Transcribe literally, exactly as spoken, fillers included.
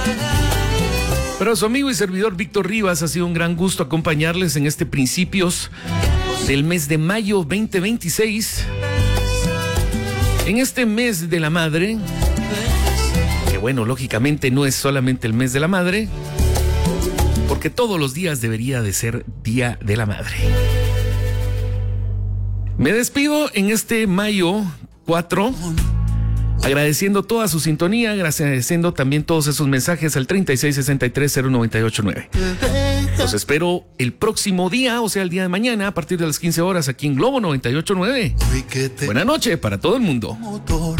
Para su amigo y servidor Víctor Rivas, ha sido un gran gusto acompañarles en este principios del mes de mayo veinte veintiséis. En este mes de la madre, que bueno, lógicamente no es solamente el mes de la madre, porque todos los días debería de ser Día de la Madre. Me despido en este mayo cuatro, agradeciendo toda su sintonía, agradeciendo también todos esos mensajes al treinta y seis sesenta y tres cero noventa y ocho nueve. Los espero el próximo día, o sea, el día de mañana, a partir de las quince horas, aquí en Globo noventa y ocho nueve. Buena noche para todo el mundo.